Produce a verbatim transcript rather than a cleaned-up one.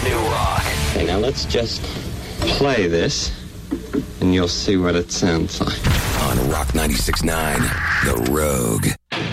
new rock. Okay, now let's just play this, and you'll see what it sounds like. On Rock ninety-six point nine, The Rogue.